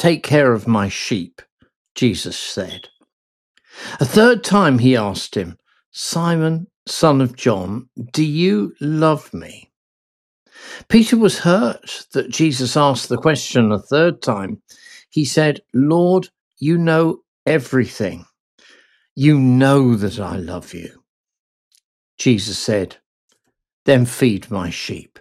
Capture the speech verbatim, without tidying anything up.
take care of my sheep," Jesus said. A third time he asked him, "Simon, son of John, do you love me?" Peter was hurt that Jesus asked the question a third time. He said, "Lord, you know everything. You know that I love you." Jesus said, "Then feed my sheep."